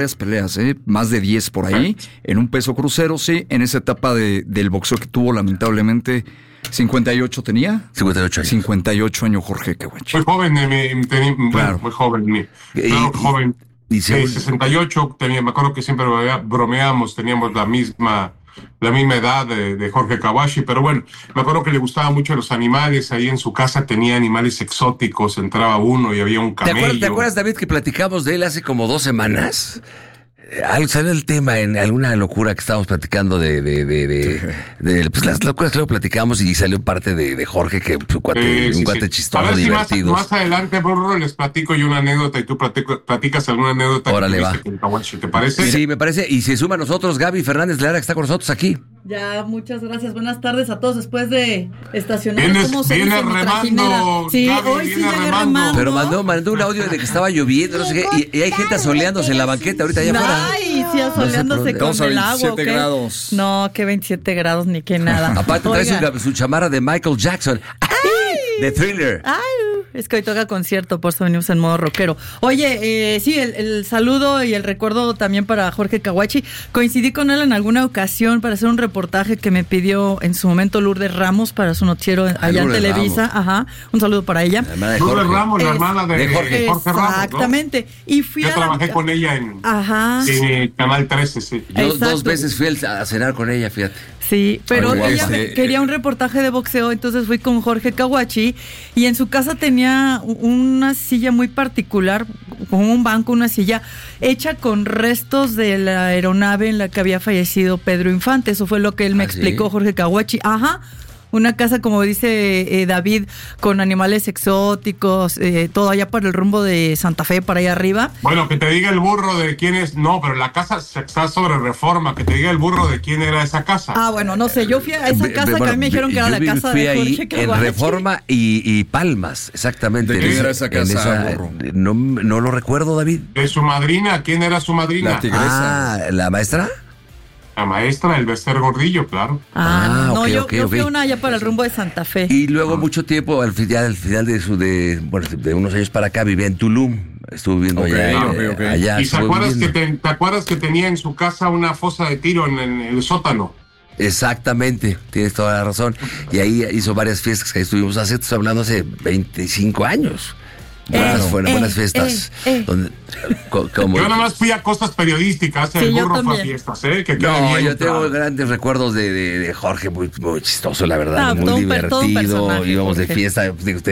peleas, más de 10 por ahí, en un peso crucero, sí, en esa etapa del boxeo que tuvo lamentablemente. 58 tenía. 58 años. 58 años Jorge Caguachi. Muy joven, claro. Muy joven. Joven. 68 tenía, me acuerdo que siempre bromeamos, teníamos la misma edad de Jorge Caguachi, pero bueno, me acuerdo que le gustaban mucho los animales. Ahí en su casa tenía animales exóticos, entraba uno y había un camello. ¿Te acuerdas, David, que platicamos de él hace como 2 semanas? Salió el tema en alguna locura que estábamos platicando pues las locuras que luego platicamos, y salió parte de Jorge, que un cuate chistoso, divertido. Más adelante, Burro, les platico yo una anécdota y tú platicas alguna anécdota. Órale, va. ¿Te parece? Sí, me parece. Y se suma a nosotros Gaby Fernández Lara, que está con nosotros aquí. Ya, muchas gracias. Buenas tardes a todos después de estacionar. Viene remando. Sí, Gaby, hoy sí llegué remando. Pero mandó un audio de que estaba lloviendo, no sé qué, y hay gente asoleándose en la banqueta ahorita allá afuera. Ay, sí, asoleándose con el agua. 27 grados. No, que 27 grados ni que nada. Aparte trae su chamarra de Michael Jackson. De Thriller. Ay, es que hoy toca concierto, por eso venimos en modo rockero. Oye, sí, el saludo y el recuerdo también para Jorge Caguachi. Coincidí con él en alguna ocasión para hacer un reportaje que me pidió en su momento Lourdes Ramos para su noticiero allá en Televisa. Ramos. Ajá, un saludo para ella. Lourdes Ramos, la hermana de Jorge Ramos, ¿no? Exactamente. Y fui Yo trabajé con ella en Canal 13, sí. Yo 2 veces fui a cenar con ella, fíjate. Sí, pero ella quería un reportaje de boxeo, entonces fui con Jorge Caguachi, y en su casa tenía una silla muy particular, con un banco, una silla hecha con restos de la aeronave en la que había fallecido Pedro Infante. Eso fue lo que él me explicó, ¿sí? Jorge Caguachi. Ajá. Una casa, como dice David, con animales exóticos, todo allá para el rumbo de Santa Fe, para allá arriba. Bueno, que te diga el burro de quién es. No, pero la casa está sobre Reforma. Que te diga el burro de quién era esa casa. Ah, bueno, no sé. Yo fui a esa casa que a mí me dijeron que era la casa de Jorge Caguachi. En Reforma y Palmas, exactamente. ¿De quién era esa casa, burro? No lo recuerdo, David. De su madrina. ¿Quién era su madrina? La tigresa. ¿La maestra? La maestra, el Bester Gordillo, claro. No, okay, yo fui una allá para el rumbo de Santa Fe. Y luego mucho tiempo, al final de unos años para acá, vivía en Tulum. Estuvo viviendo allá. ¿Y te acuerdas que tenía en su casa una fosa de tiro en el sótano? Exactamente, tienes toda la razón. Y ahí hizo varias fiestas que estuvimos hablando hace 25 años. Fueron buenas fiestas. Yo nada más fui a cosas periodísticas, el burro fue a fiestas, yo tengo grandes recuerdos de Jorge, muy chistoso, la verdad, muy divertido. Íbamos de fiesta,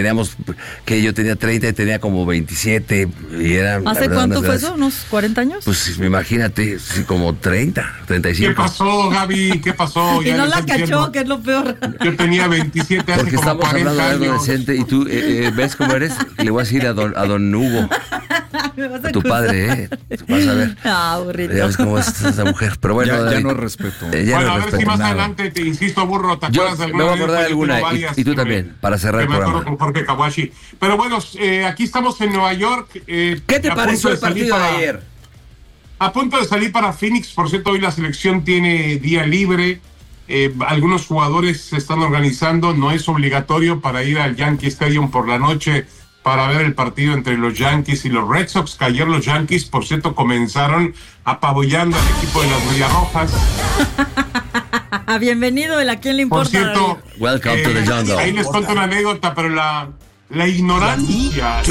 yo tenía 30 y tenía como 27. Y eran, ¿Hace cuánto fue eso? ¿Unos 40 años? Pues imagínate, sí, como 30, 35. ¿Qué pasó, Gaby? ¿Qué pasó? Y no la cachó, que es lo peor. Yo tenía 27 hace porque como estamos 40 hablando años. de algo decente y tú ves cómo eres. Le voy a decir a don Hugo, a tu padre, vas a ver. Burrito. Ya ves cómo es esa mujer, pero bueno. Ya no respeto. Bueno, a ver si más adelante, te insisto, burro, ¿te acuerdas de alguna? Me voy a acordar de alguna, y tú también, para cerrar el programa. Me acuerdo con Jorge Caguachi. Pero bueno, aquí estamos en Nueva York. ¿Qué te pareció el partido de ayer? A punto de salir para Phoenix. Por cierto, hoy la selección tiene día libre. Algunos jugadores se están organizando. No es obligatorio para ir al Yankee Stadium por la noche para ver el partido entre los Yankees y los Red Sox, que ayer los Yankees, por cierto, comenzaron apabullando al equipo de las Medias Rojas. Bienvenido, ¿a quién le importa? Por cierto, welcome to the jungle. Ahí les cuento una anécdota, pero la ignorancia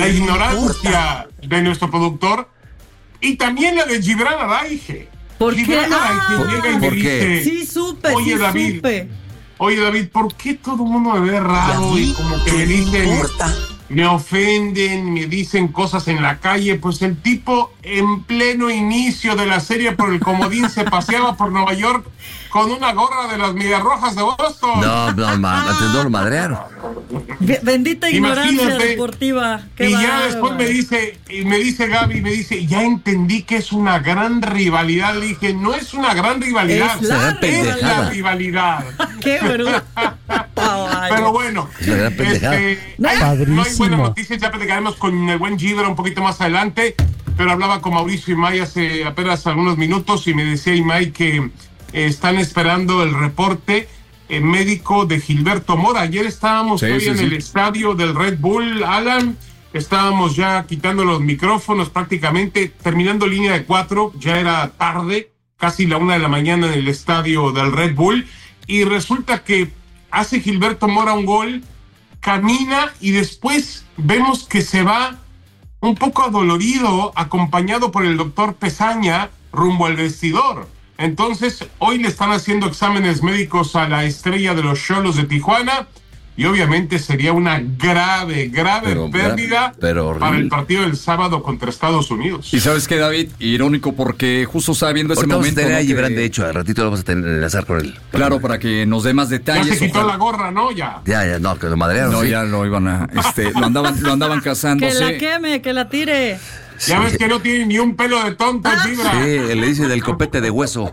de nuestro productor y también la de Gibran Araige. ¿Por qué? Gibran Araige llega y me dice, sí supe, Oye, David, ¿por qué todo el mundo me ve raro y como que me dicen, me ofenden, me dicen cosas en la calle? Pues el tipo en pleno inicio de la serie por el comodín se paseaba por Nueva York con una gorra de las Medias Rojas de Boston. Antes no lo madrearon. Bendita ignorancia deportiva. Y ya después me dice Gaby, ya entendí que es una gran rivalidad. Le dije, no es una gran rivalidad, es la rivalidad. Qué bruto. Pero bueno, no hay buenas noticias, ya platicaremos con el buen Gibran un poquito más adelante, pero hablaba con Mauricio Imay hace apenas algunos minutos y me decía Imay que están esperando el reporte médico de Gilberto Mora. Ayer estábamos en el estadio del Red Bull, Alan, estábamos ya quitando los micrófonos prácticamente, terminando línea de 4, ya era tarde, casi la 1 de la mañana en el estadio del Red Bull, y resulta que hace Gilberto Mora un gol, camina y después vemos que se va un poco adolorido, acompañado por el doctor Pesaña, rumbo al vestidor. Entonces, hoy le están haciendo exámenes médicos a la estrella de los Xolos de Tijuana, y obviamente sería una grave pérdida para el partido del sábado contra Estados Unidos. Y ¿sabes qué, David? Irónico, porque justo estaba viendo ese momento. Vamos a tener a Gibran, de hecho, al ratito lo vamos a tener en enlazar con él. Claro, para que nos dé más detalles. Ya se quitó la gorra, ¿no? Ya, no, que lo madrearon. No, sí. Ya lo iban a... lo andaban cazando. Que la queme, que la tire. Ya ves que no tiene ni un pelo de tonto, Gibran. Sí, le dice del copete de hueso.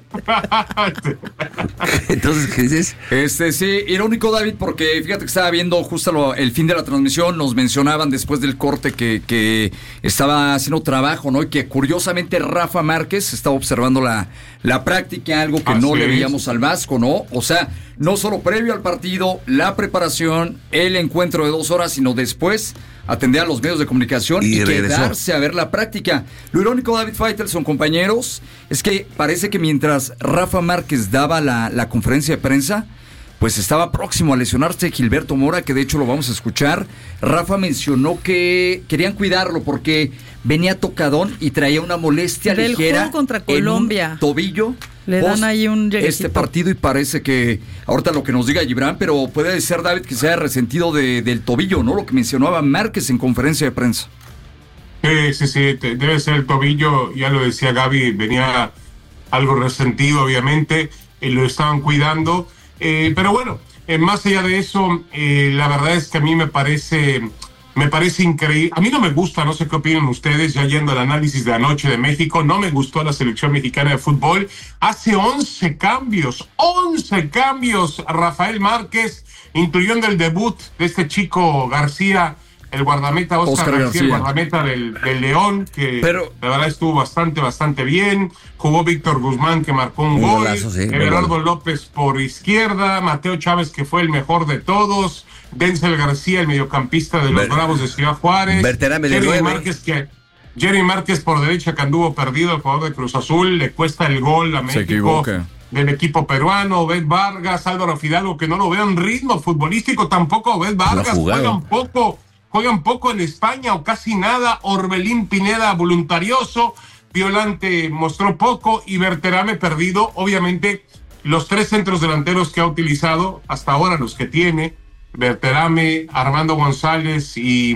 Entonces, ¿qué dices? Sí, irónico, David, porque fíjate que estaba viendo justo el fin de la transmisión, nos mencionaban después del corte que estaba haciendo trabajo, ¿no? Y que curiosamente Rafa Márquez estaba observando la práctica, algo que no le veíamos al Vasco, ¿no? O sea, no solo previo al partido, la preparación, el encuentro de 2 horas, sino después atender a los medios de comunicación y quedarse a ver la práctica. Lo irónico, David Faitelson, compañeros, es que parece que mientras Rafa Márquez daba la conferencia de prensa, pues estaba próximo a lesionarse Gilberto Mora, que de hecho lo vamos a escuchar. Rafa mencionó que querían cuidarlo porque venía tocadón y traía una molestia del ligera juego contra Colombia. En un tobillo. Le dan ahí un este partido, y parece que ahorita lo que nos diga Gibran, pero puede ser, David, que se haya resentido del tobillo, ¿no? Lo que mencionaba Márquez en conferencia de prensa. Sí, debe ser el tobillo, ya lo decía Gaby, venía algo resentido, obviamente, lo estaban cuidando, pero bueno, más allá de eso, la verdad es que a mí me parece increíble. A mí no me gusta, no sé qué opinan ustedes, ya yendo al análisis de anoche de México, no me gustó la selección mexicana de fútbol. Hace 11 cambios Rafael Márquez, incluyendo el debut de este chico García, el guardameta Oscar García, el guardameta del León, que la verdad estuvo bastante bien. Jugó Víctor Guzmán, que marcó un gol. Golazo, sí, Everardo López por izquierda, Mateo Chávez, que fue el mejor de todos, Denzel García, el mediocampista de los Bravos de Ciudad Juárez, Jerry Márquez por derecha, que anduvo perdido, el jugador de Cruz Azul, le cuesta el gol a México del equipo peruano. Obed Vargas, Álvaro Fidalgo, que no lo veo en ritmo futbolístico, tampoco Obed Vargas, juegan poco en España o casi nada. Orbelín Pineda, voluntarioso. Violante mostró poco, y Berterame perdido. Obviamente, los 3 centros delanteros que ha utilizado hasta ahora, los que tiene, Berterame, Armando González y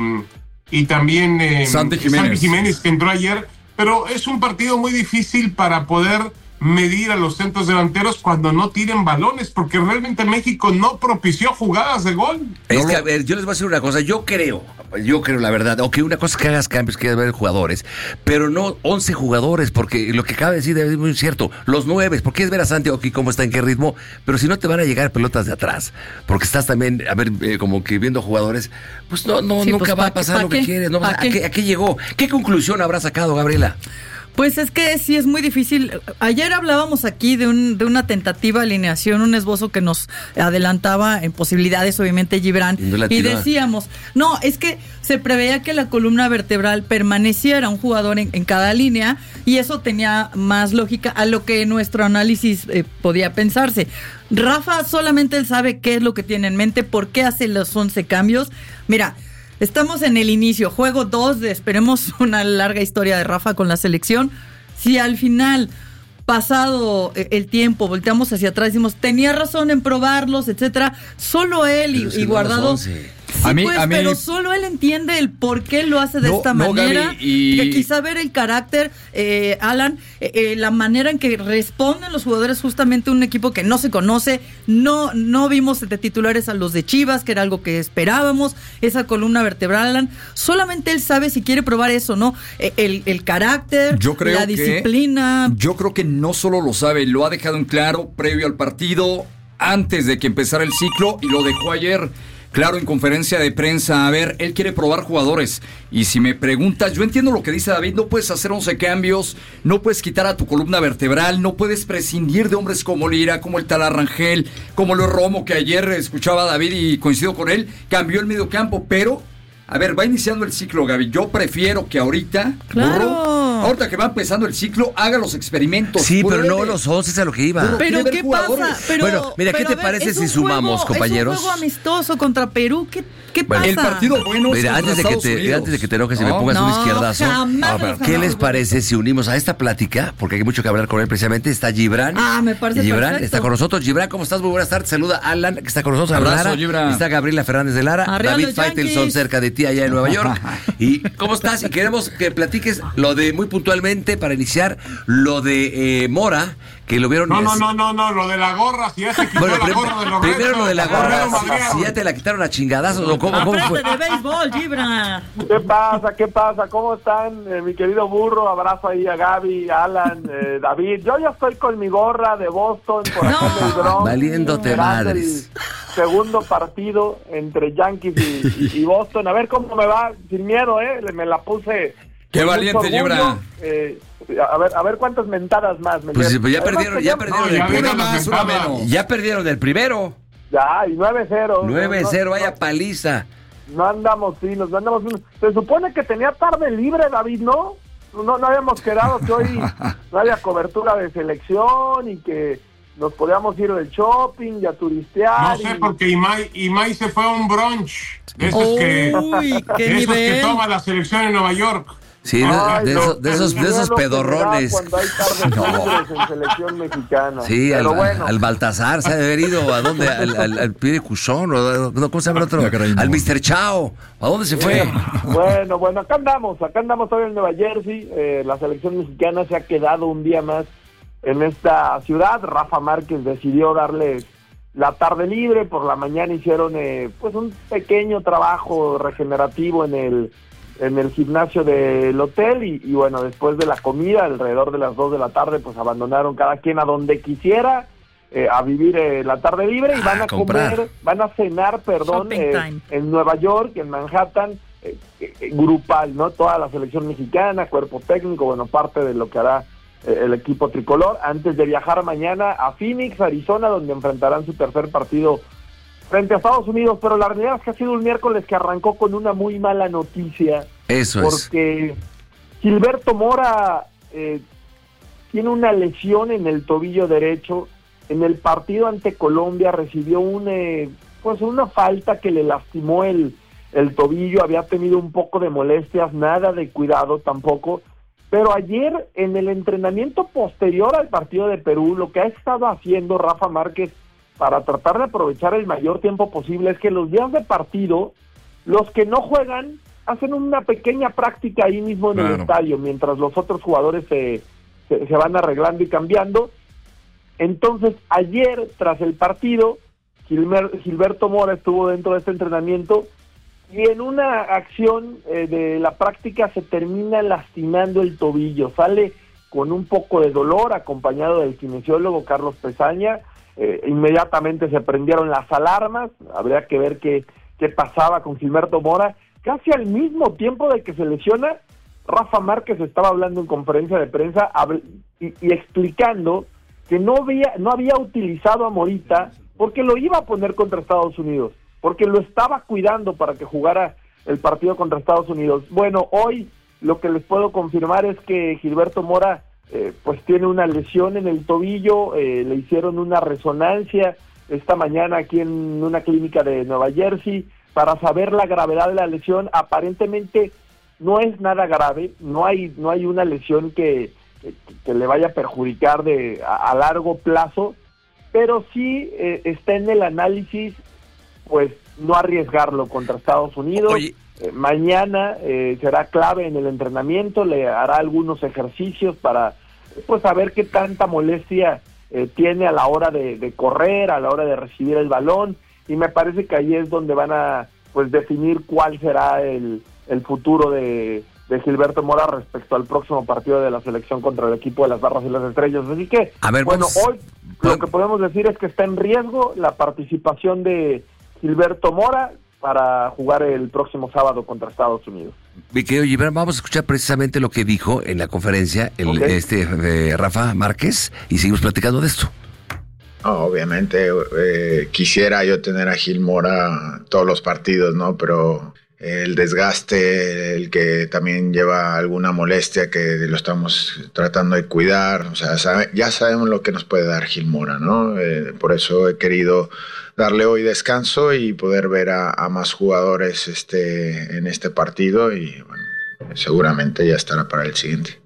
también Santi Jiménez, que entró ayer. Pero es un partido muy difícil para poder medir a los centros delanteros cuando no tienen balones, porque realmente México no propició jugadas de gol. Es que, a ver, yo les voy a decir una cosa, yo creo la verdad, ok, una cosa es que hagas cambios, que ver jugadores, pero no 11 jugadores, porque lo que acaba de decir es muy cierto, los 9, porque es ver a Santiago aquí cómo está, en qué ritmo, pero si no te van a llegar pelotas de atrás, porque estás también, a ver, como que viendo jugadores, pues sí, nunca pues, va a pasar lo que quieres, ¿no? ¿A qué llegó? ¿Qué conclusión habrá sacado, Gabriela? Pues es que sí es muy difícil. Ayer hablábamos aquí de una tentativa alineación, un esbozo que nos adelantaba en posibilidades, obviamente, Gibran. Y decíamos, no, es que se preveía que la columna vertebral permaneciera un jugador en cada línea, y eso tenía más lógica a lo que nuestro análisis podía pensarse. Rafa solamente él sabe qué es lo que tiene en mente, por qué hace los 11 cambios. Mira, estamos en el inicio, juego 2 esperemos una larga historia de Rafa con la selección. Si al final, pasado el tiempo, volteamos hacia atrás y decimos, tenía razón en probarlos, etcétera, solo él y Guardado... Pero solo él entiende el por qué lo hace de esta manera. Gaby, que quizá ver el carácter, Alan, la manera en que responden los jugadores, justamente un equipo que no se conoce. No vimos de titulares a los de Chivas, que era algo que esperábamos, esa columna vertebral, Alan. Solamente él sabe si quiere probar eso, ¿no? El carácter, la disciplina. Yo creo que no solo lo sabe, lo ha dejado en claro previo al partido, antes de que empezara el ciclo, y lo dejó ayer claro en conferencia de prensa. A ver, él quiere probar jugadores, y si me preguntas, yo entiendo lo que dice David, no puedes hacer 11 cambios, no puedes quitar a tu columna vertebral, no puedes prescindir de hombres como Lira, como el Tala Rangel, como Luis Romo, que ayer escuchaba a David y coincido con él, cambió el mediocampo, pero A ver, va iniciando el ciclo, Gaby. Yo prefiero que ahorita, ahorita que va empezando el ciclo, haga los experimentos. Sí, pero no los 11, es a lo que iba. Pero ¿qué pasa? Bueno, mira, ¿qué te parece si sumamos, compañeros? Es un juego amistoso contra Perú. ¿Qué pasa? El partido bueno es mira, antes de que te enojes y me pongas un izquierdazo, ¿qué les parece si unimos a esta plática? Porque hay mucho que hablar con él precisamente. Está Gibran. Me parece Gibran perfecto. está con nosotros. Gibran, ¿cómo estás? Muy buenas tardes. Saluda a Alan, que está con nosotros. Abrazo, Gibran. Está Gabriela Fernández de Lara. David Faitelson, cerca de ti allá en Nueva York. ¿Y cómo estás? Y queremos que platiques lo de, muy puntualmente, para iniciar, lo de Mora, que lo vieron... No, lo de la gorra, si ya se quitó la gorra de los primero lo de la gorra, si ya te la quitaron a chingadazos, o cómo fue. de béisbol, Gibran. ¿Qué pasa? ¿Cómo están, mi querido burro? Abrazo ahí a Gaby, Alan, David. Yo ya estoy con mi gorra de Boston por acá en el Bronx. Valiéndote madres. Segundo partido entre Yankees y Boston. A ver cómo me va, sin miedo, me la puse. Qué valiente, Gibran. A ver cuántas mentadas más. Pues ya perdieron el primero. Ya perdieron el primero. Ya, y 9-0. 9-0, vaya paliza. No andamos finos. Se supone que tenía tarde libre, David, ¿no? No habíamos quedado que hoy no había cobertura de selección y que nos podíamos ir del shopping y a turistear. No sé, porque Imai se fue a un brunch. De esos que toma la selección en Nueva York. Sí, de esos pedorrones. Cuando hay tardes en selección mexicana. Sí, al Baltasar, se ha de haber ido a dónde, al Pide Cuchón, ¿cómo se llama el otro? Al Mr. Chao. ¿A dónde se fue? Bueno, acá andamos todavía en Nueva Jersey. La selección mexicana se ha quedado un día más en esta ciudad. Rafa Márquez decidió darles la tarde libre. Por la mañana hicieron pues un pequeño trabajo regenerativo en el gimnasio del hotel y bueno, después de la comida, alrededor de las 2 de la tarde, pues abandonaron cada quien a donde quisiera a vivir la tarde libre y van a cenar, en Nueva York, en Manhattan, grupal, ¿no? Toda la selección mexicana, cuerpo técnico, bueno, parte de lo que hará el equipo tricolor, antes de viajar mañana a Phoenix, Arizona, donde enfrentarán su tercer partido frente a Estados Unidos. Pero la realidad es que ha sido un miércoles que arrancó con una muy mala noticia. Porque Gilberto Mora tiene una lesión en el tobillo derecho. En el partido ante Colombia recibió una falta que le lastimó el tobillo. Había tenido un poco de molestias, nada de cuidado tampoco. Pero ayer, en el entrenamiento posterior al partido de Perú, lo que ha estado haciendo Rafa Márquez para tratar de aprovechar el mayor tiempo posible es que los días de partido, los que no juegan, hacen una pequeña práctica ahí mismo en el estadio, mientras los otros jugadores se van arreglando y cambiando. Entonces, ayer, tras el partido, Gilberto Mora estuvo dentro de este entrenamiento y en una acción de la práctica se termina lastimando el tobillo. Sale con un poco de dolor, acompañado del kinesiólogo Carlos Pesaña. Inmediatamente se prendieron las alarmas. Habría que ver qué pasaba con Gilberto Mora. Casi al mismo tiempo de que se lesiona, Rafa Márquez estaba hablando en conferencia de prensa y explicando que no había utilizado a Morita porque lo iba a poner contra Estados Unidos, porque lo estaba cuidando para que jugara el partido contra Estados Unidos. Bueno, hoy lo que les puedo confirmar es que Gilberto Mora pues tiene una lesión en el tobillo. Le hicieron una resonancia esta mañana aquí en una clínica de Nueva Jersey para saber la gravedad de la lesión. Aparentemente no es nada grave, no hay una lesión que le vaya a perjudicar a largo plazo, pero sí está en el análisis, pues no arriesgarlo contra Estados Unidos. Mañana será clave en el entrenamiento, le hará algunos ejercicios para pues saber qué tanta molestia tiene a la hora de correr, a la hora de recibir el balón, y me parece que ahí es donde van a pues definir cuál será el futuro de Gilberto Mora respecto al próximo partido de la selección contra el equipo de las Barras y las Estrellas. Así que, hoy lo que podemos decir es que está en riesgo la participación de Gilberto Mora para jugar el próximo sábado contra Estados Unidos. Mi querido Gibran, vamos a escuchar precisamente lo que dijo en la conferencia Rafa Márquez y seguimos platicando de esto. Obviamente quisiera yo tener a Gil Mora todos los partidos, ¿no? Pero el desgaste, el que también lleva alguna molestia que lo estamos tratando de cuidar. O sea, ya sabemos lo que nos puede dar Gil Mora, ¿no? Por eso he querido darle hoy descanso y poder ver a más jugadores en este partido y bueno, seguramente ya estará para el siguiente.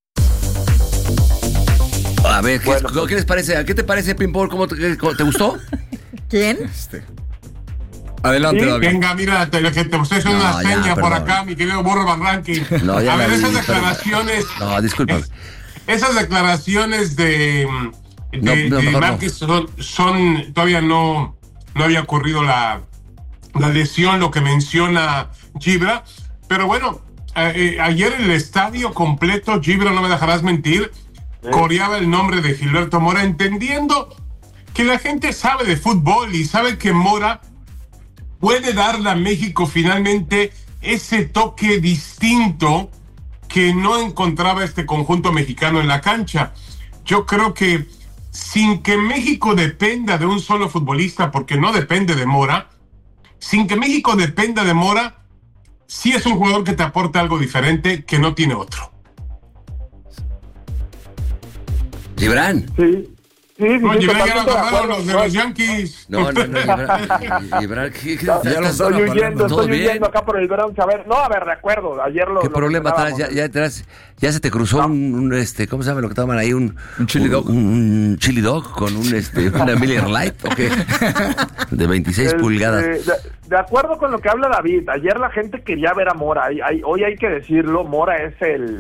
A ver, ¿qué les parece? ¿Qué te parece, Pimpón? ¿Cómo te gustó? ¿Quién? Adelante, ¿Sí? David. Venga, mira, te estoy haciendo una seña por acá, mi querido Burro Van Ranking. No, a ver, esas declaraciones... No, disculpa. Esas declaraciones de Márquez son todavía no había ocurrido la lesión, lo que menciona Gibra, pero bueno, ayer el estadio completo, Gibra, no me dejarás mentir, coreaba el nombre de Gilberto Mora, entendiendo que la gente sabe de fútbol y sabe que Mora puede darle a México finalmente ese toque distinto que no encontraba este conjunto mexicano en la cancha. Yo creo que sin que México dependa de un solo futbolista, porque no depende de Mora, sin que México dependa de Mora, sí es un jugador que te aporta algo diferente que no tiene otro. Gibran. Sí. No, Gibran ya lo agarraron los de los Yankees. No, Gibran, estoy huyendo acá por el Bronx. A ver, recuerdo, ayer ¿Qué problema traes? Ya se te cruzó un ¿cómo se llama lo que toman ahí? Un chili dog. Un chili dog con una Miller Lite, ¿o qué? De 26 pulgadas. De acuerdo con lo que habla David, ayer la gente quería ver a Mora. Hoy hay que decirlo, Mora es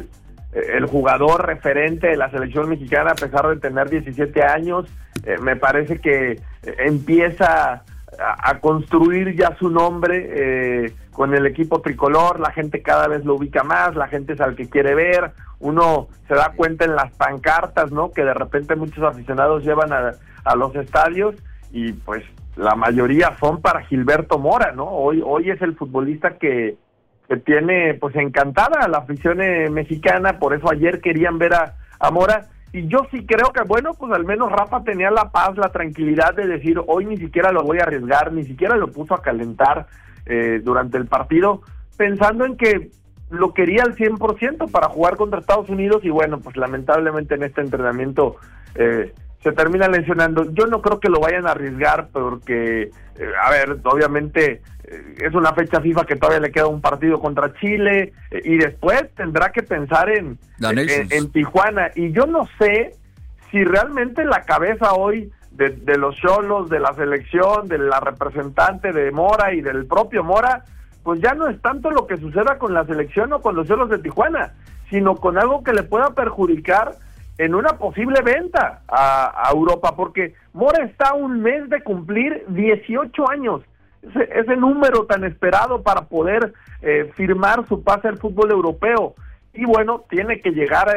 el jugador referente de la selección mexicana a pesar de tener 17 años. Me parece que empieza a construir ya su nombre con el equipo tricolor. La gente cada vez lo ubica más, la gente es al que quiere ver. Uno se da cuenta en las pancartas, ¿no?, que de repente muchos aficionados llevan a los estadios y pues la mayoría son para Gilberto Mora, ¿no? Hoy es el futbolista que tiene pues encantada a la afición mexicana, por eso ayer querían ver a Mora, y yo sí creo que bueno, pues al menos Rafa tenía la paz, la tranquilidad de decir, hoy ni siquiera lo voy a arriesgar, ni siquiera lo puso a calentar durante el partido, pensando en que lo quería al 100% para jugar contra Estados Unidos, y bueno, pues lamentablemente en este entrenamiento se termina lesionando. Yo no creo que lo vayan a arriesgar porque, obviamente es una fecha FIFA que todavía le queda un partido contra Chile y después tendrá que pensar en Tijuana. Y yo no sé si realmente la cabeza hoy de los Xolos, de la selección, de la representante de Mora y del propio Mora, pues ya no es tanto lo que suceda con la selección o con los Xolos de Tijuana, sino con algo que le pueda perjudicar en una posible venta a Europa, porque Mora está a un mes de cumplir 18 años, ese número tan esperado para poder firmar su pase al fútbol europeo, y bueno, tiene que llegar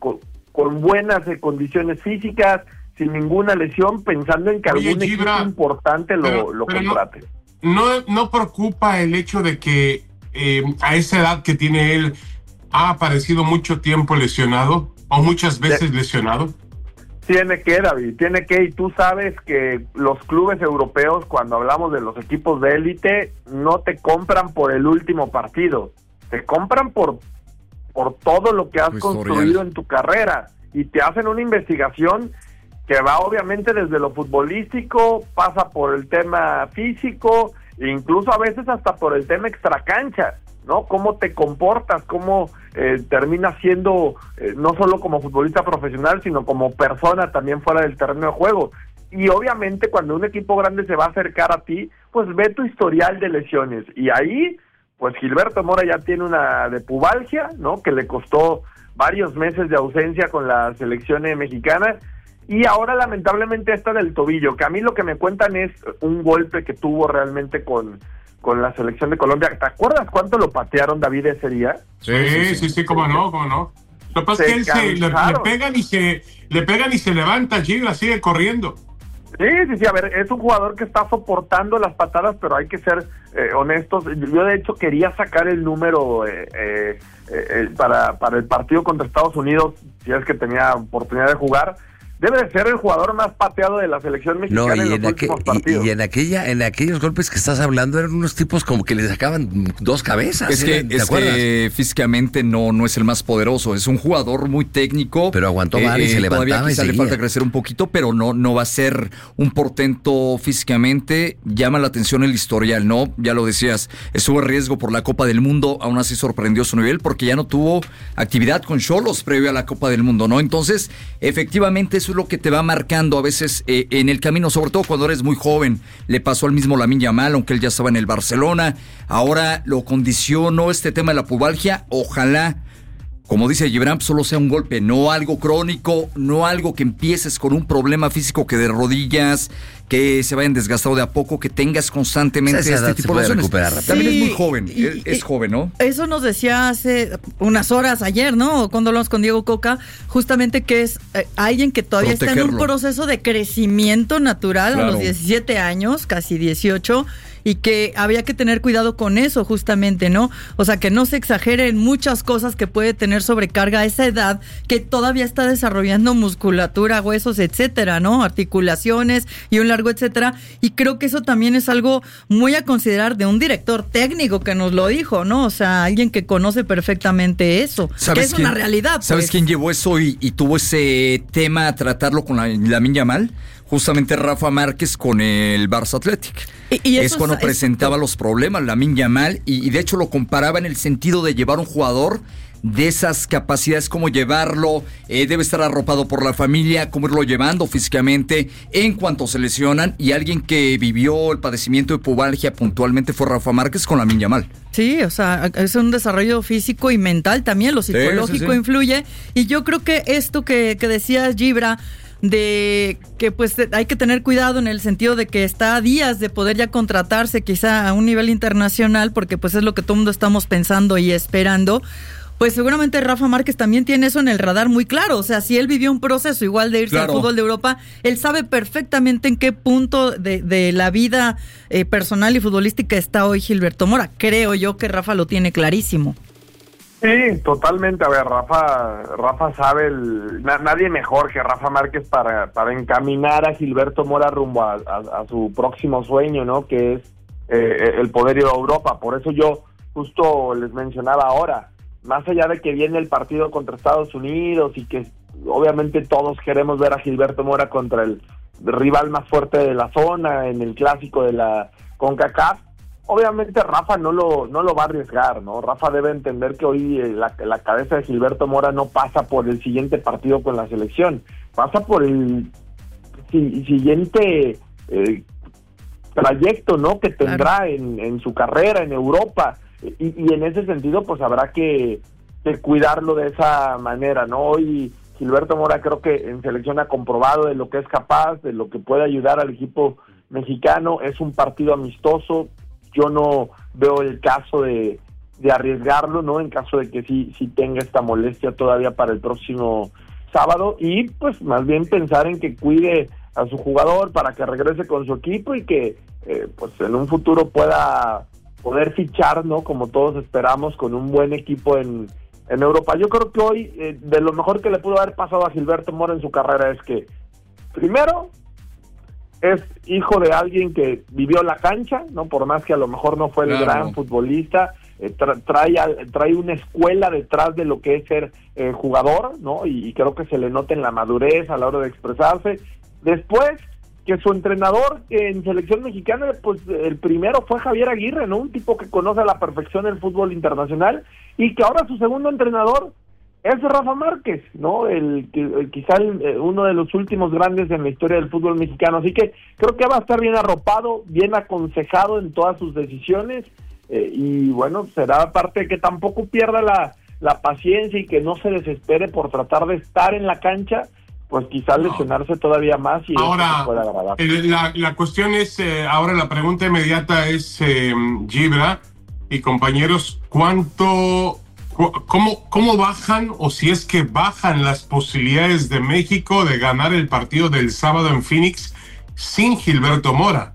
con buenas condiciones físicas, sin ninguna lesión, pensando en que algún equipo importante lo contrate. No preocupa el hecho de que a esa edad que tiene él ha aparecido mucho tiempo lesionado o muchas veces lesionado. Tiene que, David, y tú sabes que los clubes europeos, cuando hablamos de los equipos de élite, no te compran por el último partido, te compran por todo lo que has construido en tu carrera, y te hacen una investigación que va obviamente desde lo futbolístico, pasa por el tema físico, e incluso a veces hasta por el tema extracancha, ¿no? Cómo te comportas, cómo terminas siendo, no solo como futbolista profesional, sino como persona también fuera del terreno de juego. Y obviamente cuando un equipo grande se va a acercar a ti, pues ve tu historial de lesiones. Y ahí, pues Gilberto Mora ya tiene una de pubalgia, ¿no?, que le costó varios meses de ausencia con la selección mexicana. Y ahora lamentablemente esta del tobillo, que a mí lo que me cuentan es un golpe que tuvo realmente con la selección de Colombia. ¿Te acuerdas cuánto lo patearon, David, ese día? Sí, cómo no. Lo que pasa es que él le pegan y se levanta, Gibra sigue corriendo. Sí, a ver, es un jugador que está soportando las patadas, pero hay que ser honestos. Yo de hecho quería sacar el número para el partido contra Estados Unidos, si es que tenía oportunidad de jugar, debe de ser el jugador más pateado de la selección mexicana en los últimos partidos. Y en aquellos golpes que estás hablando eran unos tipos como que le sacaban 2 cabezas. Es que físicamente no es el más poderoso, es un jugador muy técnico. Pero aguantó mal y se levantaba. Todavía quizá le falta crecer un poquito, pero no va a ser un portento físicamente. Llama la atención el historial, ¿no? Ya lo decías, estuvo en riesgo por la Copa del Mundo, aún así sorprendió su nivel porque ya no tuvo actividad con Xolos previo a la Copa del Mundo, ¿no? Entonces, efectivamente, eso es lo que te va marcando a veces en el camino, sobre todo cuando eres muy joven. Le pasó al mismo Lamine Yamal, aunque él ya estaba en el Barcelona. Ahora lo condicionó este tema de la pubalgia. Ojalá, como dice Gibran, solo sea un golpe, no algo crónico, no algo que empieces con un problema físico que de rodillas, que se vayan desgastando de a poco, que tengas constantemente este tipo de lesiones. También es muy joven, es joven, ¿no? Eso nos decía hace unas horas ayer, ¿no? Cuando hablamos con Diego Coca, justamente que es alguien que todavía está en un proceso de crecimiento natural a los 17 años, casi 18, y que había que tener cuidado con eso justamente, ¿no? O sea, que no se exageren muchas cosas que puede tener sobrecarga a esa edad, que todavía está desarrollando musculatura, huesos, etcétera, ¿no? Articulaciones y un largo etcétera, y creo que eso también es algo muy a considerar de un director técnico que nos lo dijo, ¿no? O sea, alguien que conoce perfectamente eso, que es una realidad. Pues. ¿Sabes quién llevó eso y tuvo ese tema a tratarlo con Lamine Yamal? Justamente Rafa Márquez con el Barça Athletic. Y es cuando presentaba los problemas Lamine Yamal, y de hecho lo comparaba en el sentido de llevar un jugador de esas capacidades, cómo llevarlo, debe estar arropado por la familia, cómo irlo llevando físicamente en cuanto se lesionan, y alguien que vivió el padecimiento de pubalgia puntualmente fue Rafa Márquez con Lamine Yamal. Sí, o sea, es un desarrollo físico y mental también, lo psicológico influye, y yo creo que esto que decías, Gibra, de que pues hay que tener cuidado en el sentido de que está a días de poder ya contratarse quizá a un nivel internacional, porque pues es lo que todo el mundo estamos pensando y esperando. Pues seguramente Rafa Márquez también tiene eso en el radar muy claro. O sea, si él vivió un proceso igual de irse al fútbol de Europa, él sabe perfectamente en qué punto de la vida personal y futbolística está hoy Gilberto Mora. Creo yo que Rafa lo tiene clarísimo. Sí, totalmente. A ver, Rafa sabe, nadie mejor que Rafa Márquez para encaminar a Gilberto Mora rumbo a su próximo sueño, ¿no? Que es el poder ir a Europa. Por eso yo justo les mencionaba ahora, más allá de que viene el partido contra Estados Unidos y que obviamente todos queremos ver a Gilberto Mora contra el rival más fuerte de la zona en el clásico de la CONCACAF, obviamente Rafa no lo va a arriesgar, ¿no? Rafa debe entender que hoy la cabeza de Gilberto Mora no pasa por el siguiente partido con la selección, pasa por el siguiente trayecto, ¿no? Que tendrá en su carrera en Europa. Y en ese sentido, pues habrá que cuidarlo de esa manera, ¿no? Hoy Gilberto Mora creo que en selección ha comprobado de lo que es capaz, de lo que puede ayudar al equipo mexicano. Es un partido amistoso. Yo no veo el caso de arriesgarlo, ¿no? En caso de que sí tenga esta molestia todavía para el próximo sábado. Y pues más bien pensar en que cuide a su jugador para que regrese con su equipo y que pues en un futuro pueda poder fichar, ¿no? Como todos esperamos, con un buen equipo en Europa. Yo creo que hoy de lo mejor que le pudo haber pasado a Gilberto Mora en su carrera es que, primero, es hijo de alguien que vivió la cancha, ¿no? Por más que a lo mejor no fue el gran futbolista, trae una escuela detrás de lo que es ser jugador, ¿no? Y creo que se le nota en la madurez a la hora de expresarse. Después, que su entrenador en selección mexicana, pues el primero fue Javier Aguirre, ¿no? Un tipo que conoce a la perfección el fútbol internacional, y que ahora su segundo entrenador es Rafa Márquez, ¿no? Quizá uno de los últimos grandes en la historia del fútbol mexicano. Así que creo que va a estar bien arropado, bien aconsejado en todas sus decisiones, y bueno, será parte de que tampoco pierda la paciencia y que no se desespere por tratar de estar en la cancha, pues quizás lesionarse todavía más y ahora eso se pueda agravar. La cuestión es, ahora la pregunta inmediata es, Gibra y compañeros, ¿cómo bajan, o si es que bajan, las posibilidades de México de ganar el partido del sábado en Phoenix sin Gilberto Mora?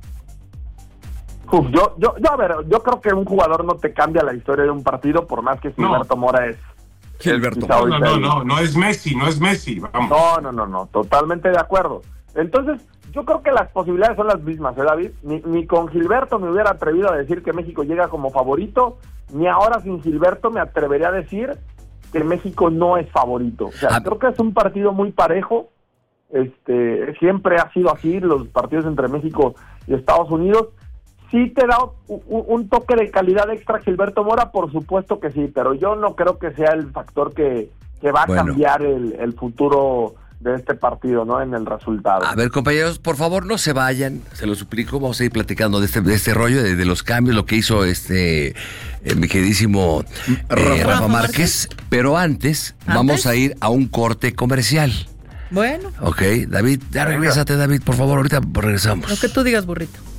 Yo creo que un jugador no te cambia la historia de un partido, por más que Gilberto Mora Gilberto. No es Messi, vamos. No, totalmente de acuerdo. Entonces, yo creo que las posibilidades son las mismas, David? Ni con Gilberto me hubiera atrevido a decir que México llega como favorito, ni ahora sin Gilberto me atrevería a decir que México no es favorito. O sea, creo que es un partido muy parejo. Siempre ha sido así, los partidos entre México y Estados Unidos. Sí te da un toque de calidad extra Gilberto Mora, por supuesto que sí, pero yo no creo que sea el factor que va a cambiar el futuro de este partido, ¿no? En el resultado. A ver, compañeros, por favor, no se vayan, se lo suplico, vamos a ir platicando de este rollo, de los cambios, lo que hizo mi queridísimo Rafa Márquez, pero antes vamos a ir a un corte comercial. Bueno. Ok, David, ya regrésate, David, por favor, ahorita regresamos. Lo que tú digas, burrito.